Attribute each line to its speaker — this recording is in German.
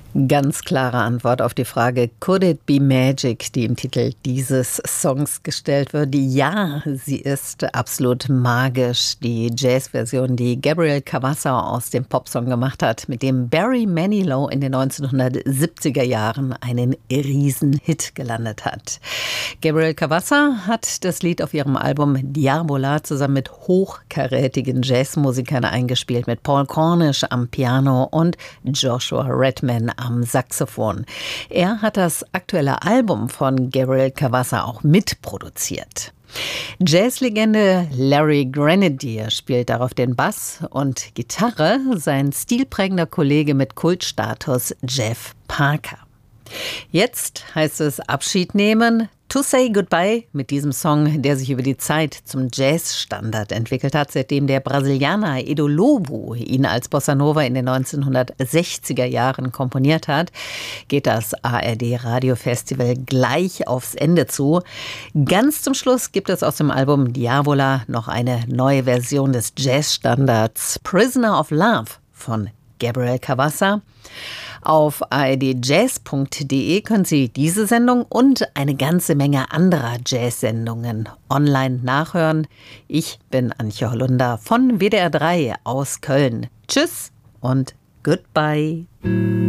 Speaker 1: Ganz klare Antwort auf die Frage Could it be magic, die im Titel dieses Songs gestellt wird. Ja, sie ist absolut magisch. Die Jazzversion, die Gabriel Cavassa aus dem Popsong gemacht hat, mit dem Barry Manilow in den 1970er Jahren einen Riesenhit gelandet hat. Gabriel Cavassa hat das Lied auf ihrem Album Diabola zusammen mit hochkarätigen Jazzmusikern eingespielt, mit Paul Cornish am Piano und Joshua Redman am Saxophon. Er hat das aktuelle Album von Gabriel Cavassa auch mitproduziert. Jazzlegende Larry Grenadier spielt darauf den Bass und Gitarre, sein stilprägender Kollege mit Kultstatus Jeff Parker. Jetzt heißt es Abschied nehmen, To Say Goodbye mit diesem Song, der sich über die Zeit zum Jazzstandard entwickelt hat, seitdem der Brasilianer Edu Lobo ihn als Bossa Nova in den 1960er Jahren komponiert hat, geht das ARD Radiofestival gleich aufs Ende zu. Ganz zum Schluss gibt es aus dem Album Diabola noch eine neue Version des Jazzstandards Prisoner of Love von Gabriel Cavassa. Auf ardjazz.de können Sie diese Sendung und eine ganze Menge anderer Jazz-Sendungen online nachhören. Ich bin Antje Hollunder von WDR 3 aus Köln. Tschüss und goodbye.